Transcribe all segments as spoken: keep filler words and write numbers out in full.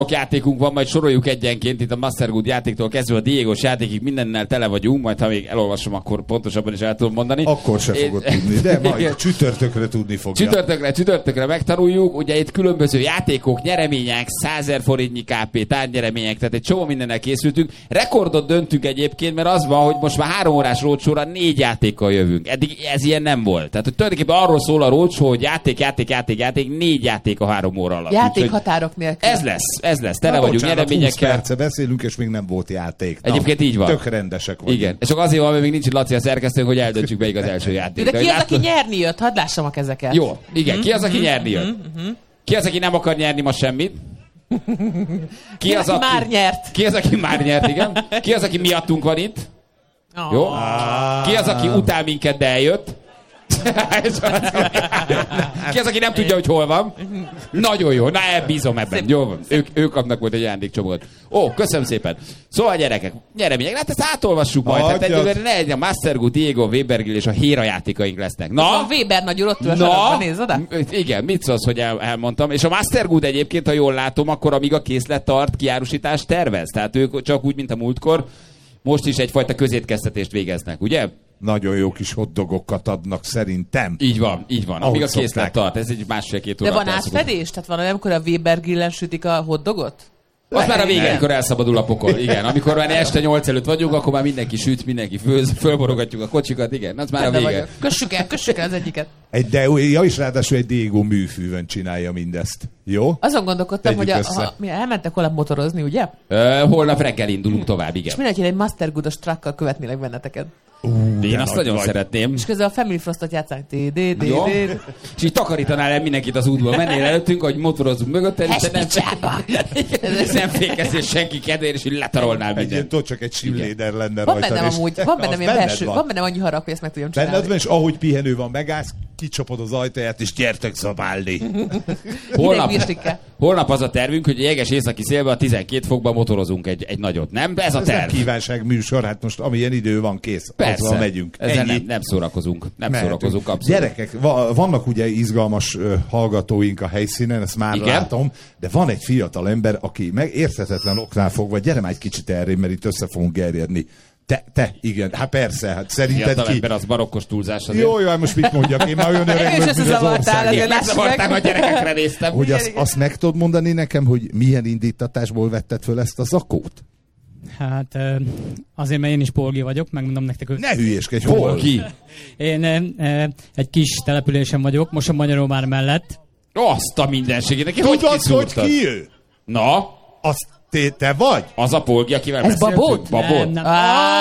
játékunk van, majd soroljuk egyenként, itt a Mastergood játéktól kezdve a Diegos játékig mindennel tele vagyunk, majd ha még elolvasom, akkor pontosabban is el tudom mondani. Akkor se Én... fogod tudni, de majd csütörtökre tudni fogja. Csütörtökre, csütörtökre megtanuljuk, ugye itt különböző játékok, nyeremények, százezer forintnyi ká pé, tárgynyeremények, tehát egy csomó mindennel készültünk. Rekordot döntünk egyébként, mert az van, hogy most már három órás roadshow-ra négy játékkal jövünk. Eddig ez ilyen nem volt. Tehát hogy tulajdonképpen arról szól a roadshow, hogy játék, játék, játék, játék, négy játék a három óra alatt. Játékhatárok nélkül. Ez lesz, ez lesz. Tele Na, vagyunk bocsánat, nyereményekkel. húsz perce beszélünk, és még nem volt játék. Na, egyébként így van. Tök rendesek vagyunk. Igen. És csak azért van, mert még nincs itt Laci a szerkesztőnk, hogy eldöntsük melyik az első játék. De ki De az, látod... aki nyerni jött? Hadd lássam a kezeket. Jó, igen. Ki az, aki nyerni jött? Ki az, aki nem akar nyerni ma semmit? Ki, ki az, aki aki már nyert? Ki az, aki már nyert, igen? Ki az, aki miattunk van itt? Oh. Jó? Ki az, aki utál minket, de eljött? Ki az, aki nem tudja, hogy hol van? Nagyon jó, na bízom ebben. Jó van. Ők, ők kapnak majd egy ajándékcsomagot. Ó, köszönöm szépen. Szóval gyerekek, nyeremények, hát ezt átolvassuk majd. Hát egyébként ne egy a Mastergood, Diego, Webergrill és a Héra játékaink lesznek. Na? A Weber nagy úr ott ül a sarokban, nézd oda. Igen, mit szólsz, hogy el, elmondtam. És a Mastergood egyébként, ha jól látom, akkor amíg a készlet tart, kiárusítást tervez. Tehát ők csak úgy, mint a múltkor, most is egyfajta közétkeztetést végeznek, ugye? Nagyon jó kis hotdogokat adnak szerintem. Így van, így van. Amíg a készlet tart, ez egy másfél-két óra. De van átfedés? Tehát van olyan, amikor a Weber grillen sütik a hotdogot? Az már a vége, amikor elszabadul a pokol, igen. Amikor már este nyolc előtt vagyunk, akkor már mindenki süt, mindenki főz, fölborogatjuk a kocsikat, igen. Az már a vége. Vagyok. Kössük el, kössük el az egyiket. Egy, de ja, is ráadásul egy Diego műfűvön csinálja mindezt. Jó? Azon gondolkodtam, Tegyük hogy a, ha, mi elmentek holnap motorozni, ugye? Uh, holnap reggel indulunk tovább, igen. És mindenki egy Mastergoodos truckkal követnélek benneteket. Uh, Én azt nagyon vagy. szeretném. És közben a Family Frostot játszánk. És így takarítanál el mindenkit az útból. Mennél előttünk, hogy motorozunk mögötted, és nem, nem fékezés senki kedvéért, és így letarolnál mindent. Tudod, csak egy simléder lenne van rajta. Bennem amúgy, van bennem ilyen belső, van. van bennem annyi harag, hogy ezt meg tudjam csinálni. Benned van, és ahogy pihenő van, megállsz, kicsapod az ajtaját, és gyertek szabálni. holnap, holnap az a tervünk, hogy a jeges északi szélben a tizenkét fokban motorozunk egy, egy nagyot. Nem? Ez a ez terv. nem kívánság műsor, hát most amilyen idő van, kész. Persze. Azzal megyünk. Ezzel nem, nem szórakozunk. Nem Mehetünk. szórakozunk abszolút. Gyerekek, va- vannak ugye izgalmas uh, hallgatóink a helyszínen, ezt már Igen? látom, de van egy fiatal ember, aki meg érthetetlen oknál fogva, gyere már egy kicsit erre, mert itt össze fogunk gerjedni. Te, te, igen, hát persze, hát szerinted Fiatal ki... ember, az barokkos túlzás azért. Jó, jó, most mit mondjak, én már olyan öreg vagyok, mint az ország. Megzavartál, a gyerekekre néztem. Hogy azt, azt meg tudod mondani nekem, hogy milyen indítatásból vetted föl ezt a zakót? Hát azért, mert én is polgi vagyok, megmondom nektek, hogy... Ne hülyéskedj, hol? Polgi? Én egy kis településen vagyok, most a Magyaróvár mellett. Azt a mindenségét, neki hogy kiszúrtad? Tudod, hogy ki ő? Na? Azt te, te vagy? Az a polgi, akivel Ez Babót? Babót? Nem, nem.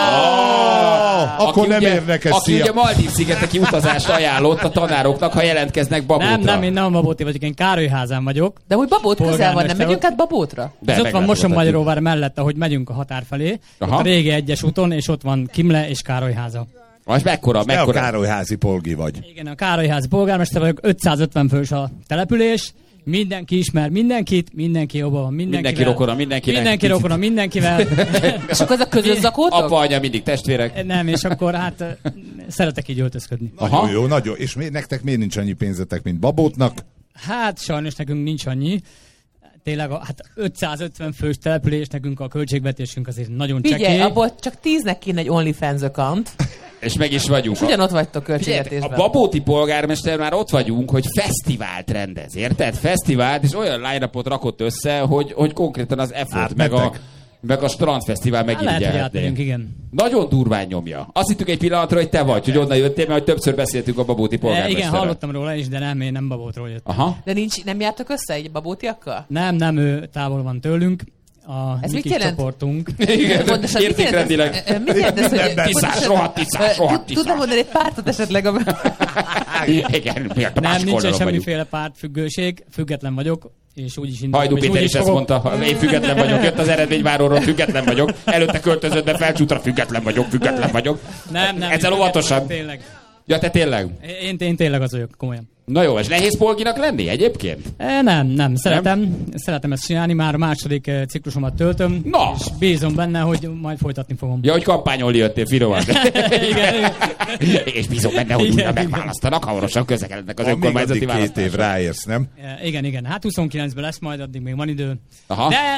Ah, akkor nem ugye, érdekes. Aki szia. ugye Maldív-szigeteki utazást ajánlott a tanároknak, ha jelentkeznek Babótra. Nem, nem, én nem Babóti vagyok, én Károlyházán vagyok. De hogy Babót közel van, nem megyünk át Babótra? Ez ott van Mosonmagyaróvár mellett, ahogy megyünk a határ felé. Ott a régi egyes úton, és ott van Kimle és Károlyháza. Most mekkora, mekkora? Te a Károlyházi polgi vagy. Igen, a Károlyházi polgármester vagyok, ötszázötven fős a település. Mindenki ismer mindenkit, mindenki jobban van mindenkivel. Mindenki rokona mindenkinek. Mindenki rokona mindenkivel. És akkor az a közös zakótok? Apa, anya, mindig testvérek. Nem, és akkor hát szeretek így öltözködni. Nagyon jó, nagyon. És mi, nektek miért nincs annyi pénzetek, mint Babótnak? Hát sajnos nekünk nincs annyi. Tényleg a, hát ötszázötven fős település, nekünk a költségvetésünk azért nagyon csekély. Figyelj, abból csak tíznek kéne egy OnlyFans account. És meg is vagyunk. És ugyanott vagytok költségvetésben. A babóti polgármester már ott vagyunk, hogy fesztivált rendez, érted? Fesztivált, és olyan line-upot rakott össze, hogy, hogy konkrétan az effort, meg a, meg a strandfesztivál megindjáratni. Igen. Nagyon durván nyomja. Azt hittük egy pillanatra, hogy te vagy, hogy onnan jöttél, mert hogy többször beszéltünk a babóti polgármesterrel. Igen, hallottam róla is, de nem, én nem Babótról jöttem. Aha. De nincs, nem jártok össze egy babótiakkal? Nem, nem, ő távol van tőlünk. A ez mi kis csoportunk. Igen, értékrendileg. Mit jelent ez, hogy... Tiszás, rohadt tiszás, rohadt tiszás. Tudna mondani egy pártot esetleg? Igen, nem, nincsen semmiféle pártfüggőség, független vagyok. És úgy is Hajdú Péter is ezt fogok... mondta, én független vagyok, jött az eredményváróról, független vagyok, előtte költözött be Felcsútra, független vagyok, független vagyok. Nem, nem. Ezzel óvatosan. Tényleg. Ja, te tényleg? Én, én tényleg az vagyok, komolyan. Na jó, és nehéz polginak lenni egyébként? E, nem, nem, szeretem, nem? szeretem ezt csinálni, már a második eh, ciklusomat töltöm, Na. és bízom benne, hogy majd folytatni fogom. Ja, hogy kampányolni jöttél finoman. igen, igen. És bízom benne, hogy Igen, újra igen. megválasztanak, hamarosan közlekednek az Van még önkormányzati addig két év választásra. ráérsz, nem? E, igen, igen, hát huszonkilencben lesz majd, addig még van idő. Aha. De